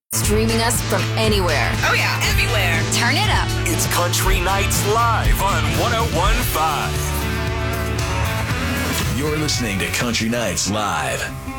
Streaming us from anywhere. Oh, yeah, everywhere. Turn it up. It's Country Nights Live on 101.5. You're listening to Country Nights Live.